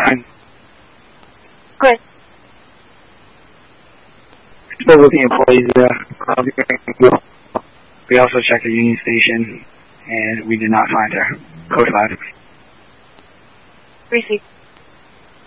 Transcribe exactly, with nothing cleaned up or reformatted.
fine. Good. Spoke with the employees there. We also checked the Union Station, and we did not find her. Code five. Received.